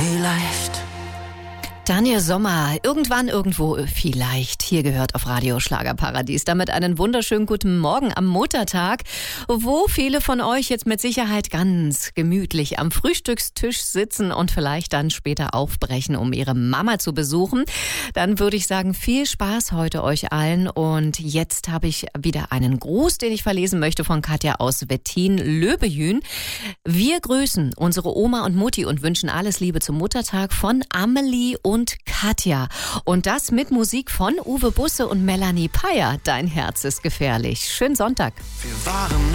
vielleicht. Daniel Sommer, irgendwann, irgendwo, vielleicht. Hier gehört auf Radio Schlagerparadies. Damit einen wunderschönen guten Morgen am Muttertag, wo viele von euch jetzt mit Sicherheit ganz gemütlich am Frühstückstisch sitzen und vielleicht dann später aufbrechen, um ihre Mama zu besuchen. Dann würde ich sagen, viel Spaß heute euch allen. Und jetzt habe ich wieder einen Gruß, den ich verlesen möchte von Katja aus Wettin-Löbejün. Wir grüßen unsere Oma und Mutti und wünschen alles Liebe zum Muttertag von Amelie und Katja. Und das mit Musik von Uwe Busse und Melanie Peyer. Dein Herz ist gefährlich. Schönen Sonntag. Wir waren